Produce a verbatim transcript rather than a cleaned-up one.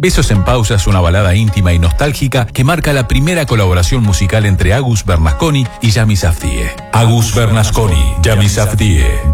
Besos en pausa es una balada íntima y nostálgica que marca la primera colaboración musical entre Agus Bernasconi y Yami Safdie. Agus Bernasconi, Yami Safdie.